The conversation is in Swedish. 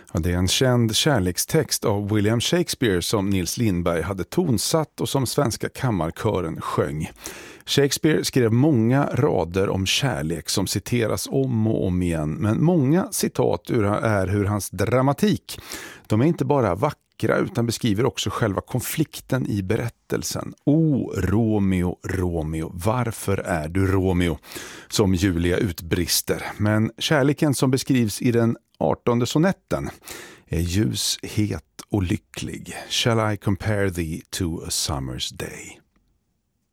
Ja, det är en känd kärlekstext av William Shakespeare som Nils Lindberg hade tonsatt och som Svenska kammarkören sjöng. Shakespeare skrev många rader om kärlek som citeras om och om igen, men många citat är ur hans dramatik. De är inte bara vackra utan beskriver också själva konflikten i berättelsen. O, Romeo, Romeo, varför är du Romeo? Som Julia utbrister. Men kärleken som beskrivs i den 18:e sonetten är ljus, het och lycklig. Shall I compare thee to a summer's day?